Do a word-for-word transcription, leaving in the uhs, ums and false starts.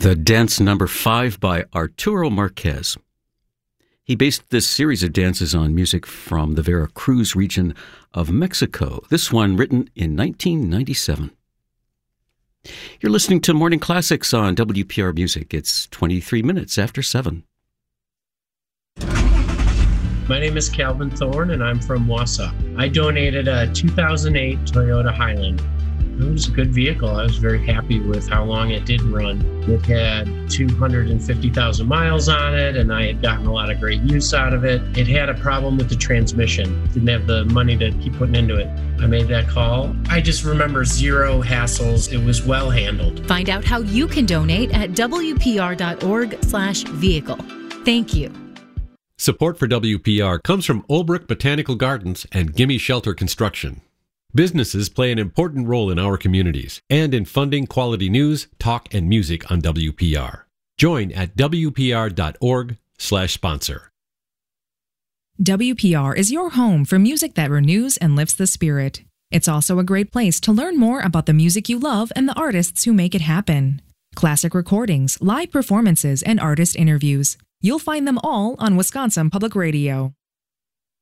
The Dance Number Five by Arturo Marquez. He based this series of dances on music from the Veracruz region of Mexico, this one written in nineteen ninety-seven. You're listening to Morning Classics on W P R Music. It's twenty-three minutes after seven. My name is Calvin Thorne, and I'm from Wausau. I donated a two thousand eight Toyota Highlander. It was a good vehicle. I was very happy with how long it did run. It had two hundred fifty thousand miles on it, and I had gotten a lot of great use out of it. It had a problem with the transmission. Didn't have the money to keep putting into it. I made that call. I just remember zero hassles. It was well handled. Find out how you can donate at W P R dot org slash vehicle. Thank you. Support for W P R comes from Olbrook Botanical Gardens and Gimme Shelter Construction. Businesses play an important role in our communities and in funding quality news, talk, and music on W P R. Join at W P R dot org slash sponsor. W P R is your home for music that renews and lifts the spirit. It's also a great place to learn more about the music you love and the artists who make it happen. Classic recordings, live performances, and artist interviews. You'll find them all on Wisconsin Public Radio.